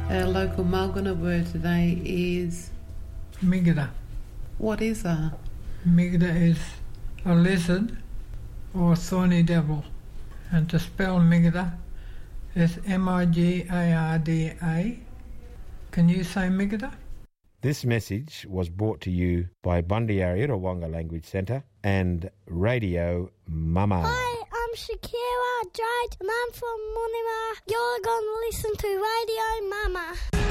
Our local Mulgana word today is... Migda. What is that? Migda is a lizard or thorny devil. And to spell Migda is Migarda. Can you say Migda? This message was brought to you by Bundyarri Rawanga Language Centre and Radio Mama. Hi, I'm Shakira Jade and I'm from Munima. You're going to listen to Radio Mama.